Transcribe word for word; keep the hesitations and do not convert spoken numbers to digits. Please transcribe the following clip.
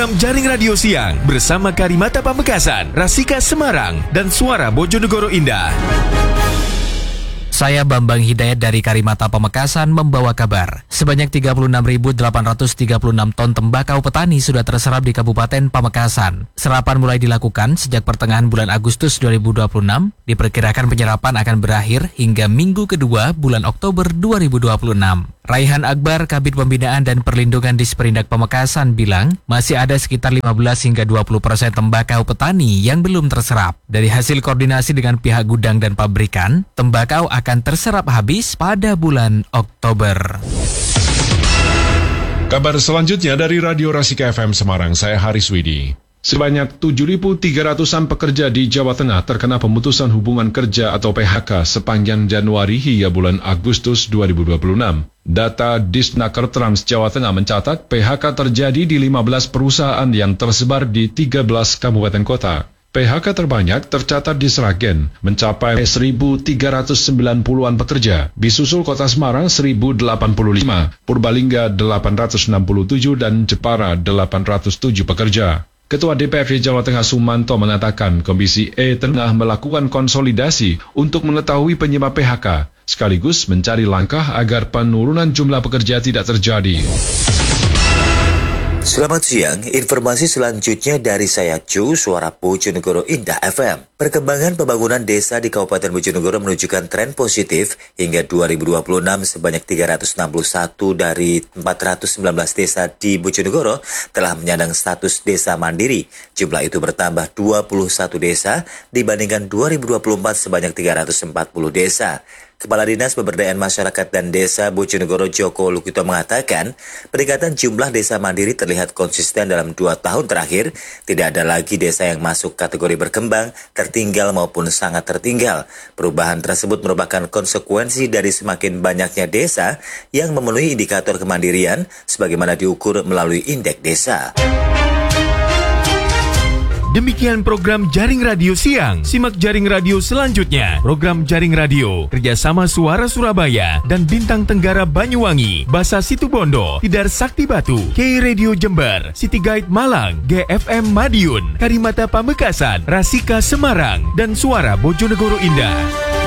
program Jaring Radio Siang bersama Karimata Pamekasan, Rasika Semarang, dan Suara Bojonegoro Indah. Saya Bambang Hidayat dari Karimata Pamekasan membawa kabar. Sebanyak tiga puluh enam ribu delapan ratus tiga puluh enam ton tembakau petani sudah terserap di Kabupaten Pamekasan. Serapan mulai dilakukan sejak pertengahan bulan Agustus dua ribu dua puluh enam. Diperkirakan penyerapan akan berakhir hingga minggu kedua bulan Oktober dua ribu dua puluh enam. Raihan Akbar, Kabid Pembinaan dan Perlindungan Disperindak Pamekasan bilang masih ada sekitar lima belas hingga dua puluh persen tembakau petani yang belum terserap. Dari hasil koordinasi dengan pihak gudang dan pabrikan, tembakau akan terserap habis pada bulan Oktober. Kabar selanjutnya dari Radio Rasika F M Semarang, saya Haris Widi. Sebanyak tujuh ribu tiga ratusan pekerja di Jawa Tengah terkena pemutusan hubungan kerja atau P H K sepanjang Januari hingga bulan Agustus dua ribu dua puluh enam. Data Disnaker Trans Jawa Tengah mencatat P H K terjadi di lima belas perusahaan yang tersebar di tiga belas kabupaten kota. P H K terbanyak tercatat di Sragen, mencapai seribu tiga ratus sembilan puluhan pekerja. Disusul Kota Semarang seribu delapan puluh lima, Purbalingga delapan ratus enam puluh tujuh, dan Jepara delapan ratus tujuh pekerja. Ketua D P R D Jawa Tengah Sumanto mengatakan Komisi E tengah melakukan konsolidasi untuk mengetahui penyebab P H K, sekaligus mencari langkah agar penurunan jumlah pekerja tidak terjadi. Selamat siang, informasi selanjutnya dari saya Cu, Suara Bojonegoro Indah F M. Perkembangan pembangunan desa di Kabupaten Bojonegoro menunjukkan tren positif hingga dua ribu dua puluh enam. Sebanyak tiga ratus enam puluh satu dari empat ratus sembilan belas desa di Bojonegoro telah menyandang status desa mandiri. Jumlah itu bertambah dua puluh satu desa dibandingkan dua ribu dua puluh empat sebanyak tiga ratus empat puluh desa. Kepala Dinas Pemberdayaan Masyarakat dan Desa Bojonegoro Joko Lukito mengatakan, peningkatan jumlah desa mandiri terlihat konsisten dalam dua tahun terakhir. Tidak ada lagi desa yang masuk kategori berkembang, tertinggal maupun sangat tertinggal. Perubahan tersebut merupakan konsekuensi dari semakin banyaknya desa yang memenuhi indikator kemandirian sebagaimana diukur melalui indeks desa. Demikian program Jaring Radio Siang. Simak Jaring Radio selanjutnya. Program Jaring Radio kerjasama Suara Surabaya dan Bintang Tenggara Banyuwangi, Basa Situbondo, Tidar Sakti Batu, K Radio Jember, City Guide Malang, G F M Madiun, Karimata Pamekasan, Rasika Semarang, dan Suara Bojonegoro Indah.